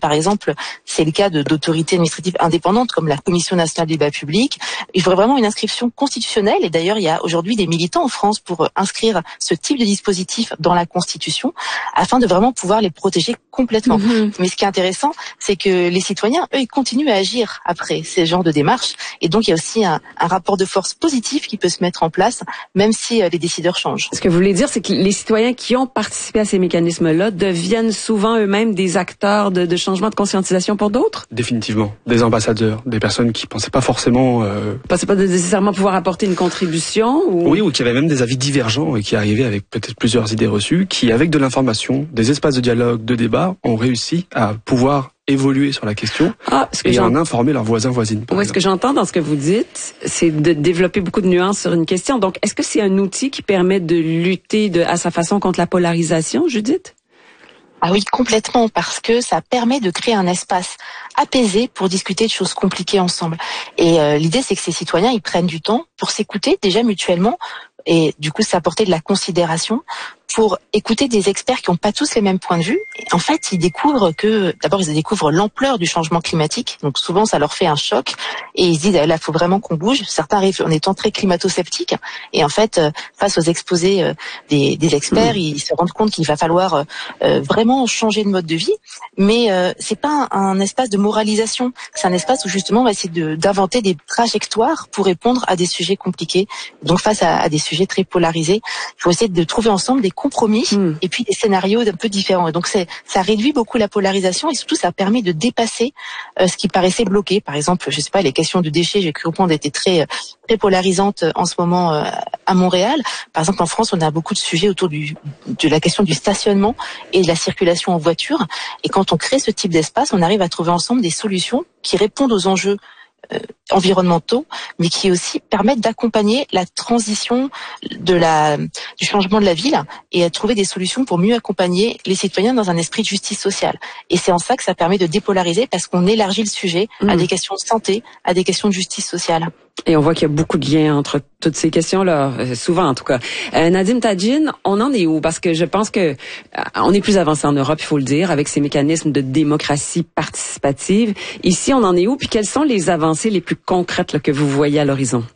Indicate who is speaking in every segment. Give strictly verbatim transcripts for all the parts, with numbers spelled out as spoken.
Speaker 1: par exemple, c'est le cas de, d'autorités administratives indépendantes comme la Commission nationale du débat public. Il faudrait vraiment une inscription constitutionnelle. Et d'ailleurs, il y a aujourd'hui des militants en France pour inscrire ce type de dispositif dans la Constitution afin de vraiment pouvoir les protéger complètement. Mmh. Mais ce qui est intéressant, c'est que les citoyens, eux, ils continuent à agir après ces genres de démarches. Et donc, il y a aussi un, un rapport de force positif qui peut se mettre en place, même si euh, les décideurs changent.
Speaker 2: Ce que vous voulez dire, c'est que les citoyens qui ont participé à ces mécanismes-là deviennent souvent eux-mêmes des acteurs de, de changement de conscientisation pour d'autres?
Speaker 3: Définitivement. Des ambassadeurs, des personnes qui pensaient pas forcément... Euh...
Speaker 2: pensaient pas nécessairement pouvoir apporter une contribution? Ou...
Speaker 3: Oui, ou qui avaient même des avis divergents et qui arrivaient avec peut-être plusieurs idées reçues, qui, avec de l'information, des espaces de dialogue, de débat, ont réussi à pouvoir évoluer sur la question ah, et en informer leurs voisins, voisines.
Speaker 2: Oui, ce que j'entends dans ce que vous dites, c'est de développer beaucoup de nuances sur une question. Donc, est-ce que c'est un outil qui permet de lutter de, à sa façon contre la polarisation, Judith?
Speaker 1: Ah oui, complètement, parce que ça permet de créer un espace apaisé pour discuter de choses compliquées ensemble. Et euh, l'idée, c'est que ces citoyens, ils prennent du temps pour s'écouter déjà mutuellement, et du coup, ça apporter de la considération pour écouter des experts qui n'ont pas tous les mêmes points de vue. Et en fait, ils découvrent que, d'abord, ils découvrent l'ampleur du changement climatique. Donc souvent, ça leur fait un choc. Et ils se disent, là, il faut vraiment qu'on bouge. Certains arrivent en étant très climato-sceptiques. Et en fait, face aux exposés des, des experts, mmh. ils se rendent compte qu'il va falloir euh, vraiment changer de mode de vie. Mais euh, c'est pas un, un espace de moralisation. C'est un espace où justement, on va essayer de, d'inventer des trajectoires pour répondre à des sujets compliqués. Donc face à, à des sujets très polarisés, il faut essayer de trouver ensemble des compromis mmh. et puis des scénarios un peu différents. Et donc c'est, ça réduit beaucoup la polarisation et surtout ça permet de dépasser euh, ce qui paraissait bloqué. Par exemple, je sais pas, les questions de déchets, j'ai cru comprendre, étaient très très polarisantes en ce moment euh, à Montréal. Par exemple, en France, on a beaucoup de sujets autour du de la question du stationnement et de la circulation en voiture. Et quand on crée ce type d'espace, on arrive à trouver ensemble des solutions qui répondent aux enjeux Euh, environnementaux, mais qui aussi permettent d'accompagner la transition de la, du changement de la ville et à trouver des solutions pour mieux accompagner les citoyens dans un esprit de justice sociale. Et c'est en ça que ça permet de dépolariser parce qu'on élargit le sujet mmh. à des questions de santé, à des questions de justice sociale.
Speaker 2: Et on voit qu'il y a beaucoup de liens entre toutes ces questions-là, souvent en tout cas. Euh, Nadim Tadjine, on en est où? Parce que je pense que euh, on est plus avancé en Europe, il faut le dire, avec ces mécanismes de démocratie participative. Ici, on en est où? Puis quelles sont les avancées les plus concrètes là, que vous voyez à l'horizon?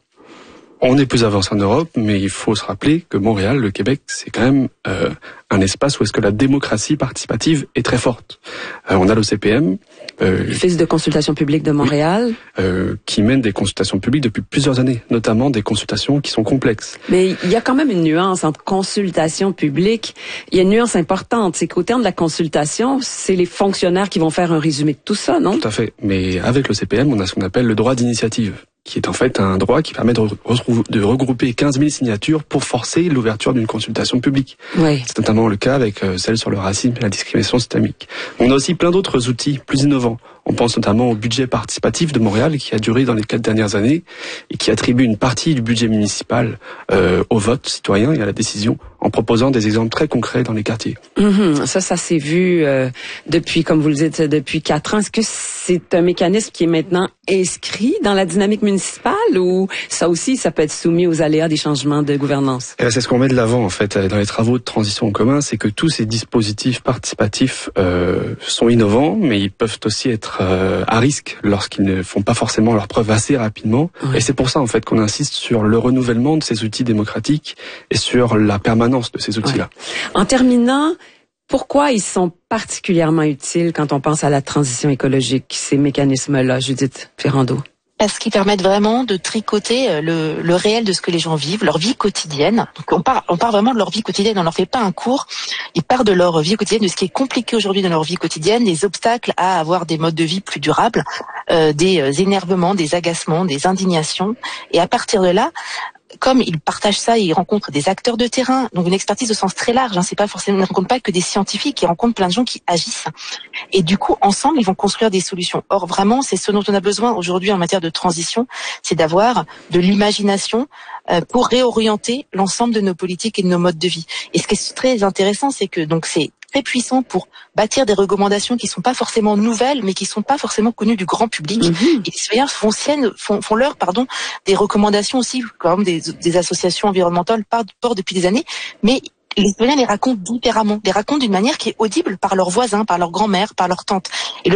Speaker 3: On est plus avancé en Europe, mais il faut se rappeler que Montréal, le Québec, c'est quand même euh, un espace où est-ce que la démocratie participative est très forte. Euh, on a l'O C P M,
Speaker 2: euh, l'Office de consultation publique de Montréal,
Speaker 3: oui, euh, qui mène des consultations publiques depuis plusieurs années, notamment des consultations qui sont complexes.
Speaker 2: Mais il y a quand même une nuance entre consultation publique. Il y a une nuance importante, c'est qu'au terme de la consultation, c'est les fonctionnaires qui vont faire un résumé de tout ça, non?
Speaker 3: Tout à fait. Mais avec l'O C P M, on a ce qu'on appelle le droit d'initiative, qui est en fait un droit qui permet de, re- de regrouper quinze mille signatures pour forcer l'ouverture d'une consultation publique.
Speaker 2: Oui.
Speaker 3: C'est notamment le cas avec euh, celle sur le racisme et la discrimination systémique. On a aussi plein d'autres outils plus innovants. On pense notamment au budget participatif de Montréal qui a duré dans les quatre dernières années et qui attribue une partie du budget municipal euh, au vote citoyen et à la décision en proposant des exemples très concrets dans les quartiers.
Speaker 2: Mmh, ça, ça s'est vu euh, depuis, comme vous le dites, depuis quatre ans. Est-ce que c'est un mécanisme qui est maintenant inscrit dans la dynamique municipale ou ça aussi, ça peut être soumis aux aléas des changements de gouvernance?
Speaker 3: Et c'est ce qu'on met de l'avant en fait dans les travaux de transition en commun, c'est que tous ces dispositifs participatifs euh, sont innovants, mais ils peuvent aussi être euh, à risque lorsqu'ils ne font pas forcément leurs preuves assez rapidement. Oui. Et c'est pour ça en fait qu'on insiste sur le renouvellement de ces outils démocratiques et sur la permanence de ces outils-là.
Speaker 2: Oui. En terminant, pourquoi ils sont particulièrement utiles quand on pense à la transition écologique, ces mécanismes-là, Judith Ferrando?
Speaker 1: Parce qu'ils permettent vraiment de tricoter le, le réel de ce que les gens vivent, leur vie quotidienne. Donc on part, on part vraiment de leur vie quotidienne, on leur fait pas un cours, ils partent de leur vie quotidienne, de ce qui est compliqué aujourd'hui dans leur vie quotidienne, des obstacles à avoir des modes de vie plus durables, euh, des énervements, des agacements, des indignations. Et à partir de là, comme ils partagent ça, ils rencontrent des acteurs de terrain, donc une expertise au sens très large. Hein, c'est pas forcément, ils ne rencontrent pas que des scientifiques, ils rencontrent plein de gens qui agissent. Et du coup, ensemble, ils vont construire des solutions. Or, vraiment, c'est ce dont on a besoin aujourd'hui en matière de transition, c'est d'avoir de l'imagination euh, pour réorienter l'ensemble de nos politiques et de nos modes de vie. Et ce qui est très intéressant, c'est que donc c'est très puissant pour bâtir des recommandations qui sont pas forcément nouvelles, mais qui sont pas forcément connues du grand public. Mmh. Et les citoyens font sienne, font, font leur, pardon, des recommandations aussi, comme des, des associations environnementales portent depuis des années, mais les citoyens les racontent différemment, les racontent d'une manière qui est audible par leurs voisins, par leur grand-mère, par leur tante. Et le